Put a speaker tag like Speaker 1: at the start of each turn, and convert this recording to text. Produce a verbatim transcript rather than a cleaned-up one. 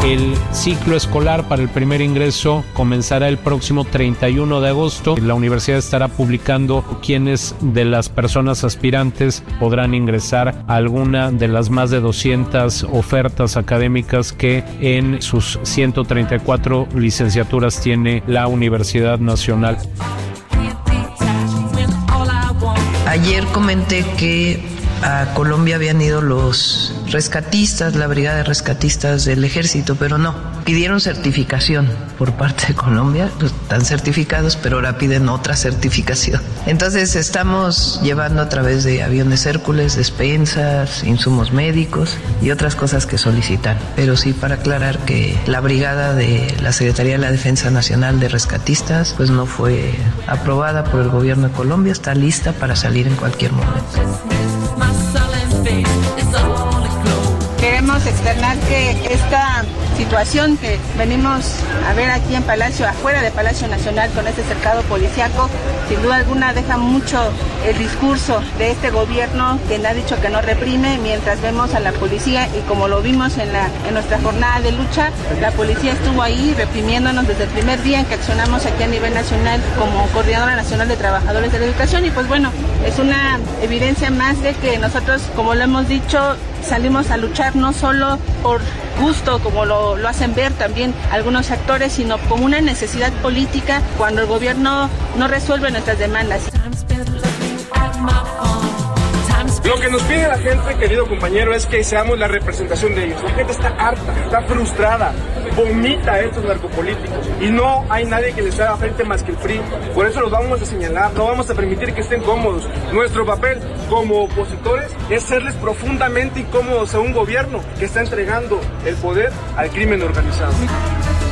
Speaker 1: El ciclo escolar para el primer ingreso comenzará el próximo treinta y uno de agosto. La universidad estará publicando quiénes de las personas aspirantes podrán ingresar a alguna de las más de doscientas ofertas académicas que en sus ciento treinta y cuatro licenciaturas tiene la Universidad Nacional.
Speaker 2: Ayer comenté que a Colombia habían ido los rescatistas, la brigada de rescatistas del ejército, pero no, pidieron certificación por parte de Colombia, pues, están certificados, pero ahora piden otra certificación. Entonces estamos llevando a través de aviones Hércules, despensas, insumos médicos y otras cosas que solicitan. Pero sí, para aclarar que la brigada de la Secretaría de la Defensa Nacional de Rescatistas pues no fue aprobada por el gobierno de Colombia, está lista para salir en cualquier momento.
Speaker 3: Queremos externar que esta situación que venimos a ver aquí en Palacio, afuera de Palacio Nacional, con este cercado policíaco, sin duda alguna deja mucho el discurso de este gobierno que ha dicho que no reprime, mientras vemos a la policía, y como lo vimos en, la, en nuestra jornada de lucha, la policía estuvo ahí reprimiéndonos desde el primer día en que accionamos aquí a nivel nacional como Coordinadora Nacional de Trabajadores de la Educación. Y pues bueno, es una evidencia más de que nosotros, como lo hemos dicho, salimos a luchar no solo por gusto, como lo, lo hacen ver también algunos actores, sino como una necesidad política cuando el gobierno no resuelve nuestras demandas.
Speaker 4: Lo que nos pide la gente, querido compañero, es que seamos la representación de ellos. La gente está harta, está frustrada, vomita a estos narcopolíticos y no hay nadie que les haga frente más que el P R I. Por eso los vamos a señalar, no vamos a permitir que estén cómodos. Nuestro papel como opositores es serles profundamente incómodos a un gobierno que está entregando el poder al crimen organizado.